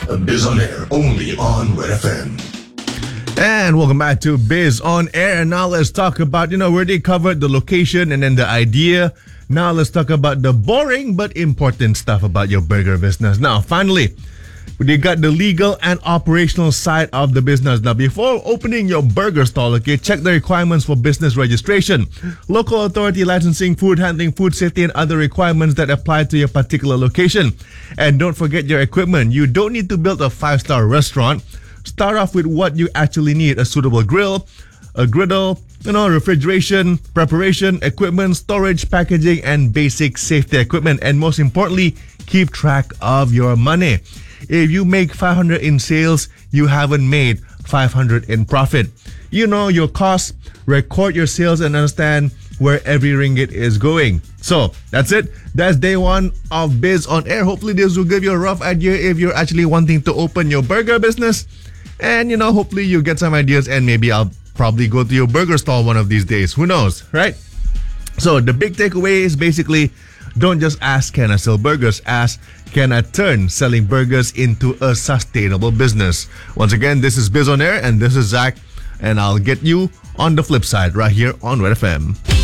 Biz on Air, only on Red FM. And welcome back to Biz on Air. And now let's talk about, we already covered the location and then the idea. Now let's talk about the boring but important stuff about your burger business. Now, finally, we got the legal and operational side of the business. Now, before opening your burger stall, check the requirements for business registration, local authority licensing, food handling, food safety, and other requirements that apply to your particular location. And don't forget your equipment. You don't need to build a 5-star restaurant. Start off with what you actually need: a suitable grill, a griddle, refrigeration, preparation, equipment, storage, packaging, and basic safety equipment. And most importantly, keep track of your money. If you make 500 in sales, you haven't made 500 in profit. You know your costs, record your sales, and understand where every ringgit is going. So that's it. That's day one of Biz on Air. Hopefully this will give you a rough idea if you're actually wanting to open your burger business. And hopefully you get some ideas, and maybe I'll probably go to your burger stall one of these days. Who knows, right? So the big takeaway is basically, don't just ask, can I sell burgers? Ask, can I turn selling burgers into a sustainable business? Once again, this is Biz on Air, and this is Zach, and I'll get you on the flip side right here on Red FM.